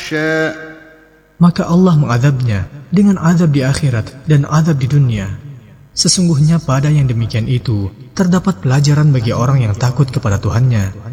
يخشى Maka Allah mengadabnya dengan azab di akhirat dan azab di dunia. Sesungguhnya pada yang demikian itu terdapat pelajaran bagi orang yang takut kepada Tuhannya.